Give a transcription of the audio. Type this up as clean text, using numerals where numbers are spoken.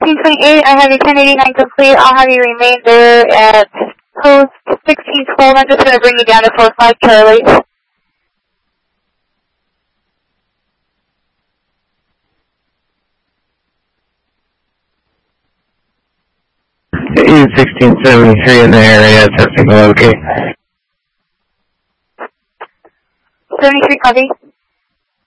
1628, I have your 1089 complete. I'll have you remain there at post 1612. I'm just going to bring you down to 45 Charlie. E1673 in the area, testing okay. 73, copy.